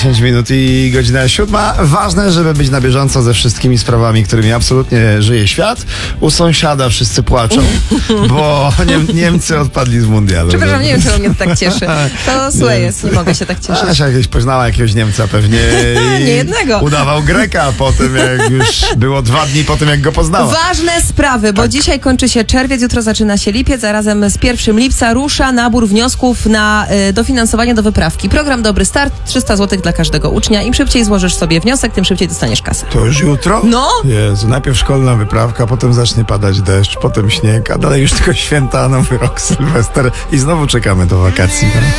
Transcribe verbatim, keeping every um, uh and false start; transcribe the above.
dziesięć minut i godzina siódma. Ważne, żeby być na bieżąco ze wszystkimi sprawami, którymi absolutnie żyje świat. U sąsiada wszyscy płaczą, bo Niem- Niemcy odpadli z mundialu. Przepraszam, nie wiem, czemu mnie to tak cieszy. To złe jest, nie mogę się tak cieszyć. Asia jakieś poznała jakiegoś Niemca pewnie. i Nie jednego. Udawał Greka po tym, jak już było dwa dni po tym, jak go poznała. Ważne sprawy, bo dzisiaj kończy się czerwiec, jutro zaczyna się lipiec, a razem z pierwszym lipca rusza nabór wniosków na y, dofinansowanie do wyprawki. Program Dobry Start, trzysta złotych dla każdego ucznia. Im szybciej złożysz sobie wniosek, tym szybciej dostaniesz kasę. To już jutro? No. Jezu, najpierw szkolna wyprawka, potem zacznie padać deszcz, potem śnieg, a dalej już tylko święta, Nowy Rok, Sylwester i znowu czekamy do wakacji. No?